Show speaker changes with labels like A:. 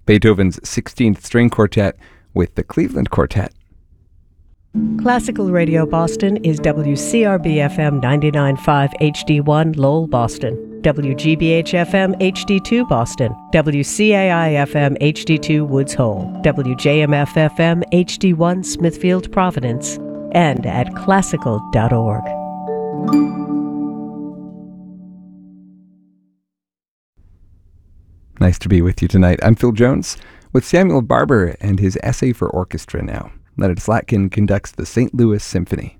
A: Beethoven's 16th String Quartet with the Cleveland Quartet.
B: Classical Radio Boston is WCRB-FM 99.5 HD1 Lowell, Boston, WGBH-FM HD2 Boston, WCAI-FM HD2 Woods Hole, WJMF-FM HD1 Smithfield, Providence, and at classical.org.
A: Nice to be with you tonight. I'm Phil Jones with Samuel Barber and his essay for orchestra now. Leonard Slatkin conducts the St. Louis Symphony.